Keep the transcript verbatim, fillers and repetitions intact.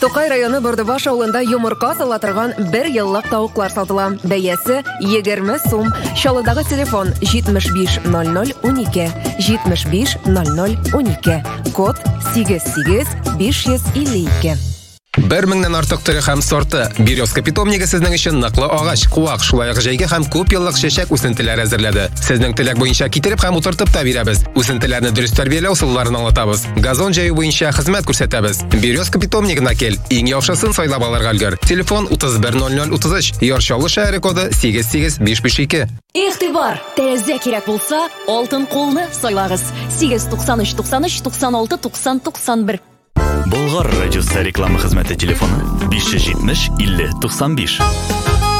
Тукай районы Бөрдебаш авылында йомырка сала торган бер еллык тавыклар сатыла. Бәясе егерме сум. Чалыдагы телефон җитмеш биш ноль ноль унике, җитмеш биш ноль ноль унике. Код сигез сигез биш йөз илле ике. Бер меңнән артык төре һәм сорты. Березка питомнигы сезнең өчен ныклы агач, куак, шулай ук җәйге һәм күп еллык чәчәк үсентеләре әзерләде. Сезнең теләк буенча китереп һәм утыртып та бирәбез. Үсентеләрне дөрес тәрбияләү усулларын аңлатабыз. Газон җәю буенча хезмәт күрсәтәбез. Березка питомнигына кил. Иң яхшысын сайлап алырга өлгер. Телефон утыз бер ноль ноль утыз өч. Ярчалы шәһәре коды сигез сигез биш биш ике. Игътибар! Тәрәзә кирәк булса, алтын кулны сайлагыз. сигез туксан өч туксан өч туксан алты туксан туксан бер. Болгар радиосы реклама хезмәте телефоны биш йөз җитмеш илле туксан биш.